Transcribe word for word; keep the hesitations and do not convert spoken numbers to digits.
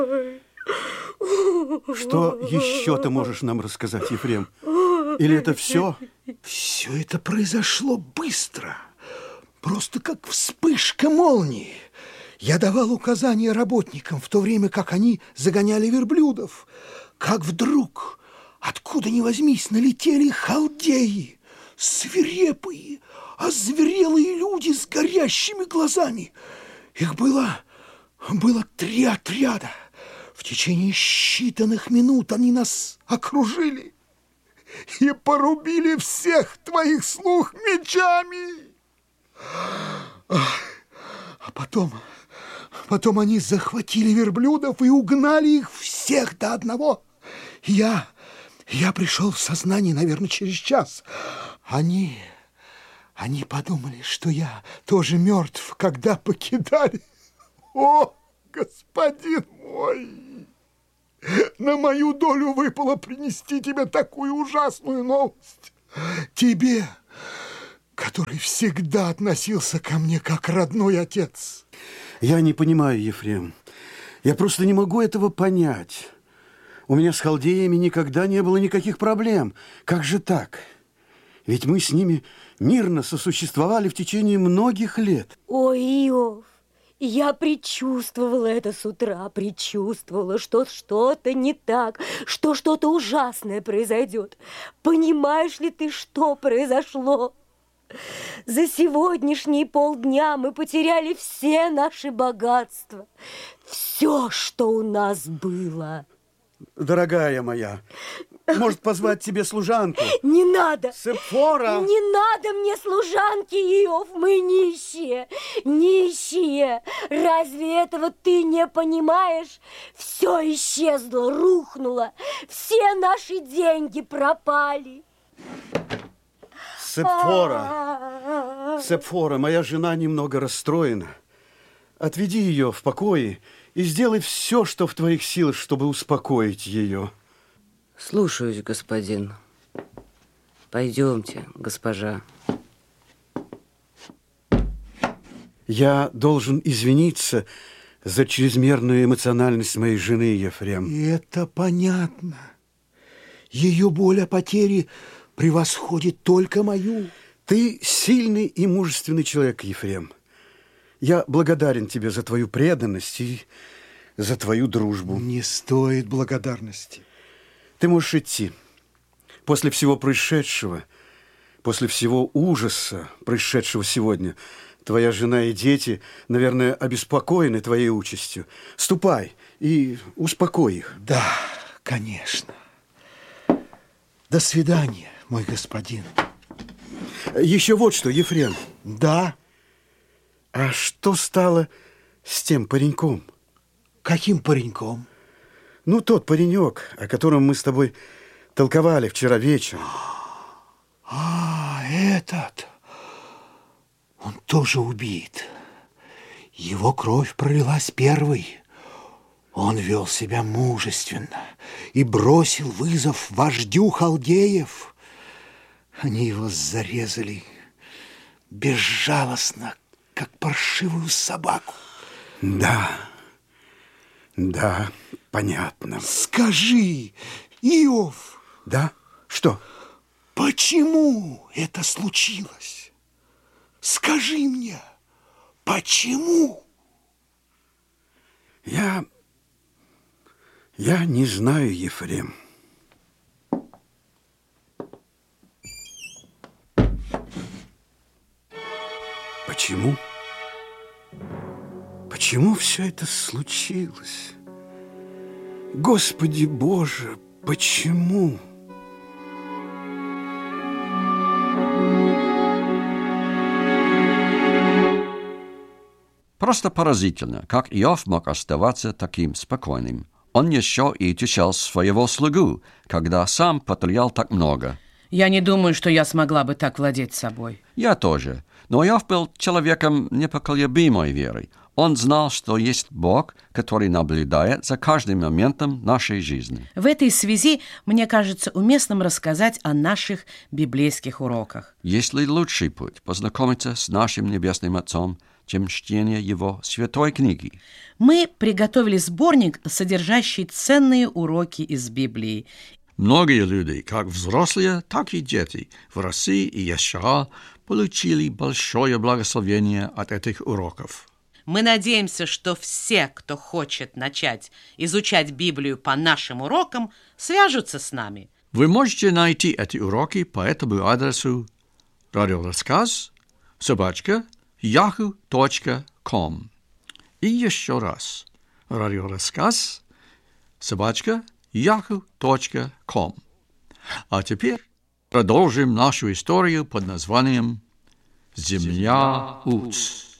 Что еще ты можешь нам рассказать, Ефрем? Или это все? Все это произошло быстро, просто как вспышка молнии. Я давал указания работникам в то время, как они загоняли верблюдов, как вдруг, откуда ни возьмись, налетели халдеи, свирепые, озверелые люди с горящими глазами. Их было, было три отряда. В течение считанных минут они нас окружили и порубили всех твоих слуг мечами. А потом, потом они захватили верблюдов и угнали их всех до одного. Я, я пришел в сознание, наверное, через час. Они, они подумали, что я тоже мертв, когда покидали. О, господин мой, на мою долю выпало принести тебе такую ужасную новость. Тебе, который всегда относился ко мне как родной отец. Я не понимаю, Ефрем. Я просто не могу этого понять. У меня с халдеями никогда не было никаких проблем. Как же так? Ведь мы с ними мирно сосуществовали в течение многих лет. Ой, Иов, я предчувствовала это с утра, предчувствовала, что что-то не так, что что-то ужасное произойдет. Понимаешь ли ты, что произошло? За сегодняшние полдня мы потеряли все наши богатства, все, что у нас было. Дорогая моя, может позвать тебе служанку? Не надо! Сепфора! Не надо мне служанки, Иов, мы нищие, нищие. Разве этого ты не понимаешь? Все исчезло, рухнуло, все наши деньги пропали. Сепфора, Сепфора, моя жена немного расстроена. Отведи ее в покое и сделай все, что в твоих силах, чтобы успокоить ее. Слушаюсь, господин. Пойдемте, госпожа. Я должен извиниться за чрезмерную эмоциональность моей жены, Ефрем. Это понятно. Ее боль о потере превосходит только мою. Ты сильный и мужественный человек, Ефрем. Я благодарен тебе за твою преданность и за твою дружбу. Не стоит благодарности. Ты можешь идти. После всего происшедшего, после всего ужаса, происшедшего сегодня, твоя жена и дети, наверное, обеспокоены твоей участью. Ступай и успокой их. Да, конечно. До свидания, мой господин. Еще вот что, Ефрем. Да? А что стало с тем пареньком? Каким пареньком? Ну, тот паренек, о котором мы с тобой толковали вчера вечером. А, этот. Он тоже убит. Его кровь пролилась первой. Он вел себя мужественно и бросил вызов вождю халдеев. Они его зарезали безжалостно, как паршивую собаку. Да, да, понятно. Скажи, Иов. Да? Что? Почему это случилось? Скажи мне, почему? Я... Я не знаю, Ефрем. Почему? Почему все это случилось? Господи Боже, почему? Просто поразительно, как Иов мог оставаться таким спокойным. Он еще и утешал своего слугу, когда сам потерял так много. Я не думаю, что я смогла бы так владеть собой. Я тоже. Но Иов был человеком непоколебимой верой. Он знал, что есть Бог, который наблюдает за каждым моментом нашей жизни. В этой связи, мне кажется, уместным рассказать о наших библейских уроках. Есть ли лучший путь познакомиться с нашим Небесным Отцом, чем чтение его святой книги. Мы приготовили сборник, содержащий ценные уроки из Библии. Многие люди, как взрослые, так и дети, в России и США получили большое благословение от этих уроков. Мы надеемся, что все, кто хочет начать изучать Библию по нашим урокам, свяжутся с нами. Вы можете найти эти уроки по этому адресу радиорассказ собака яху точка ком. И еще раз радиорассказ собака яху точка ком. А теперь продолжим нашу историю под названием «Земля уц».